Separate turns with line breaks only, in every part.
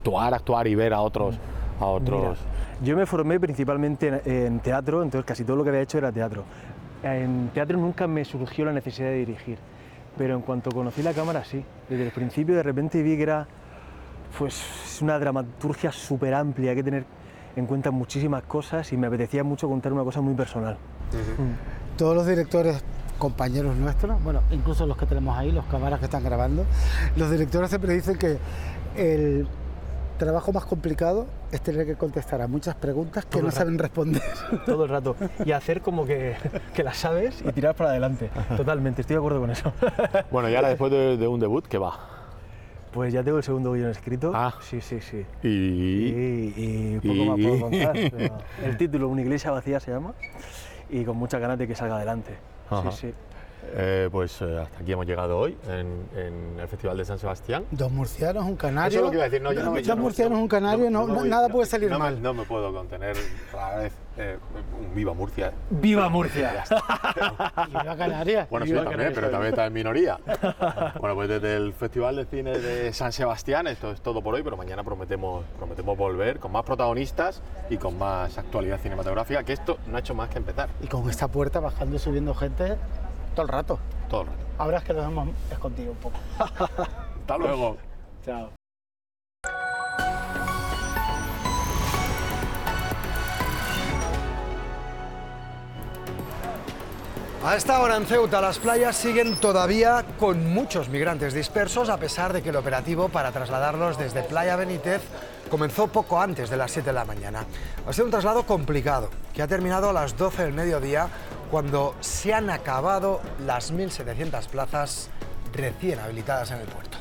actuar y ver a otros.
Mira, yo me formé principalmente en teatro, entonces casi todo lo que había hecho era teatro. En teatro nunca me surgió la necesidad de dirigir, pero en cuanto conocí la cámara sí. Desde el principio de repente vi que era pues, una dramaturgia súper amplia, hay que tener en cuenta muchísimas cosas y me apetecía mucho contar una cosa muy personal.
Todos los directores, compañeros nuestros, bueno, incluso los que tenemos ahí, los cámaras que están grabando, los directores siempre dicen que el trabajo más complicado es tener que contestar a muchas preguntas que no saben responder.
Todo el rato. Y hacer como que las sabes y tirar para adelante. Totalmente, estoy de acuerdo con eso.
Bueno, y ahora después de un debut, ¿qué va?
Pues ya tengo el segundo guión escrito. Sí. Y poco más puedo contar. Pero el título, Una iglesia vacía, se llama. Y con muchas ganas de que salga adelante. Sí.
Pues hasta aquí hemos llegado hoy en el Festival de San Sebastián.
Dos murcianos, un canario.
Eso es lo que iba a decir.
Dos murcianos, un canario, nada puede salir mal.
No me puedo contener rara vez. Un Viva Murcia.
¡Viva Murcia!
Y viva Canarias.
Bueno, sí, también, pero también está en minoría. Bueno, pues desde el Festival de Cine de San Sebastián, esto es todo por hoy, pero mañana prometemos volver con más protagonistas y con más actualidad cinematográfica, que esto no ha hecho más que empezar.
Y con esta puerta bajando y subiendo gente todo el rato.
Todo el rato.
Ahora es que nos hemos escondido un poco.
Hasta luego.
Chao.
A esta hora en Ceuta las playas siguen todavía con muchos migrantes dispersos, a pesar de que el operativo para trasladarlos desde Playa Benítez comenzó poco antes de las 7 de la mañana. Ha sido un traslado complicado, que ha terminado a las 12 del mediodía, cuando se han acabado las 1.700 plazas recién habilitadas en el puerto.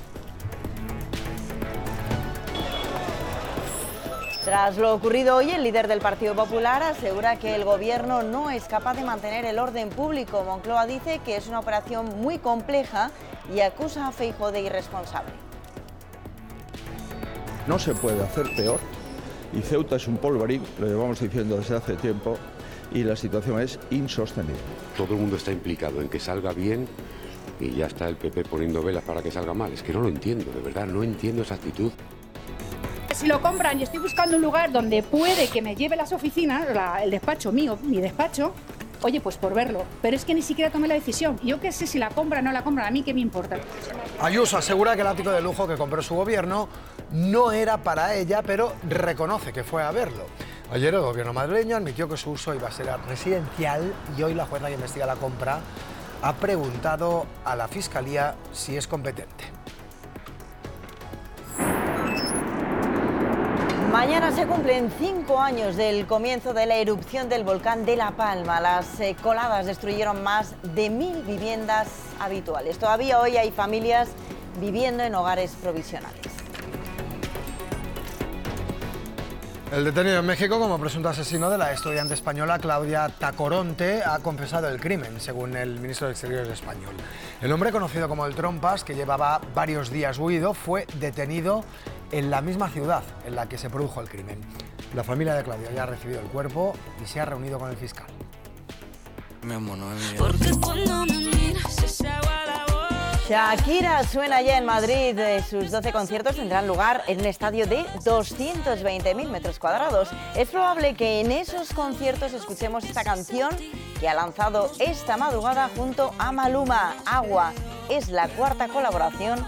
Tras lo ocurrido hoy, el líder del Partido Popular asegura que el gobierno no es capaz de mantener el orden público. Moncloa dice que es una operación muy compleja y acusa a Feijóo de irresponsable.
No se puede hacer peor y Ceuta es un polvorín, lo llevamos diciendo desde hace tiempo, y la situación es insostenible.
Todo el mundo está implicado en que salga bien y ya está el PP poniendo velas para que salga mal. Es que no lo entiendo, de verdad, no entiendo esa actitud.
Si lo compran y estoy buscando un lugar donde puede que me lleve las oficinas, el despacho mío, mi despacho, oye, pues por verlo. Pero es que ni siquiera tomé la decisión. Yo qué sé si la compran o no la compran, a mí qué me importa.
Ayuso asegura que el ático de lujo que compró su gobierno no era para ella, pero reconoce que fue a verlo. Ayer el gobierno madrileño admitió que su uso iba a ser residencial y hoy la jueza que investiga la compra ha preguntado a la Fiscalía si es competente.
Mañana se cumplen 5 años del comienzo de la erupción del volcán de La Palma. Las coladas destruyeron más de 1.000 viviendas habituales. Todavía hoy hay familias viviendo en hogares provisionales.
El detenido en México como presunto asesino de la estudiante española Claudia Tacoronte ha confesado el crimen, según el ministro de Exteriores español. El hombre conocido como el Trompas, que llevaba varios días huido, fue detenido en la misma ciudad en la que se produjo el crimen. La familia de Claudia ya ha recibido el cuerpo y se ha reunido con el fiscal.
Shakira suena ya en Madrid. Sus 12 conciertos tendrán lugar en un estadio de 220.000 metros cuadrados. Es probable que en esos conciertos escuchemos esta canción que ha lanzado esta madrugada junto a Maluma. Agua es la cuarta colaboración